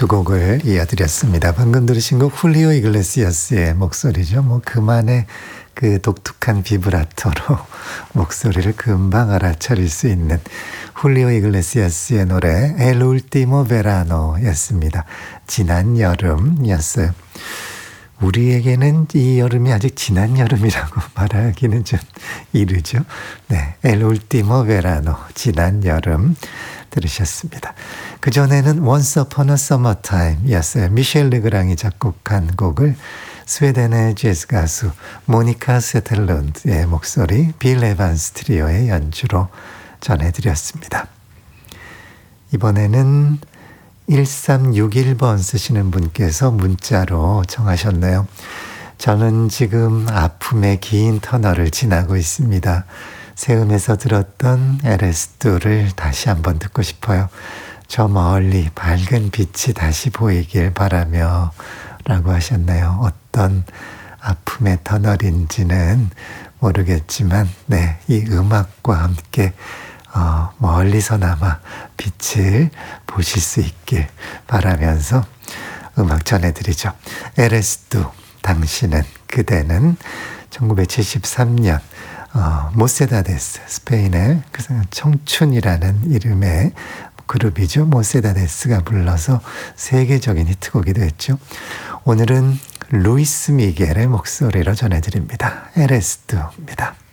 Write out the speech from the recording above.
두 곡을 이어드렸습니다. 방금 들으신 곡 훌리오 이글레시아스의 목소리죠. 그만의 그 독특한 비브라토로 목소리를 금방 알아차릴 수 있는 훌리오 이글레시아스의 노래 El Último Verano였습니다. 지난 여름이었어요. 우리에게는 이 여름이 아직 지난 여름이라고 말하기는 좀 이르죠. 네, El Último Verano, 지난 여름 들으셨습니다. 그전에는 Once Upon a Summertime이었어요. 미셸 르그랑이 작곡한 곡을 스웨덴의 재즈 가수 모니카 세텔룬드의 목소리, 빌 에반스 트리오의 연주로 전해드렸습니다. 이번에는 1361번 쓰시는 분께서 문자로 정하셨네요. 저는 지금 아픔의 긴 터널을 지나고 있습니다. 세음에서 들었던 LS2를 다시 한번 듣고 싶어요. 저 멀리 밝은 빛이 다시 보이길 바라며 라고 하셨네요. 어떤 아픔의 터널인지는 모르겠지만 네, 이 음악과 함께 멀리서나마 빛을 보실 수 있길 바라면서 음악 전해드리죠. LS2, 당신은, 그대는 1973년 모세다데스, 스페인의 청춘이라는 이름의 그룹이죠. 모세다데스가 불러서 세계적인 히트곡이 됐죠. 오늘은 루이스 미겔의 목소리로 전해드립니다. LS2입니다.